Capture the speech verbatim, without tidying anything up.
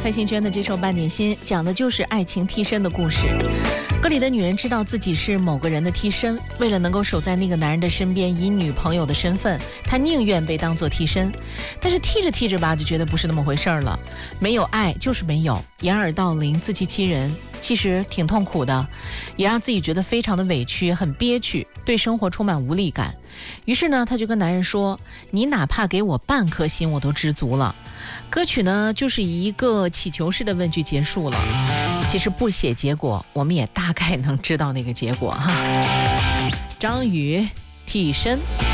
蔡幸娟的这首《半点心》讲的就是爱情替身的故事。歌里的女人知道自己是某个人的替身，为了能够守在那个男人的身边，以女朋友的身份，她宁愿被当作替身。但是替着替着吧，就觉得不是那么回事了。没有爱就是没有，掩耳盗铃，自欺欺人，其实挺痛苦的，也让自己觉得非常的委屈，很憋屈，对生活充满无力感。于是呢，她就跟男人说：你哪怕给我半颗心，我都知足了。歌曲呢，就是以一个祈求式的问句结束了。其实不写结果，我们也大概能知道那个结果哈。张宇替身。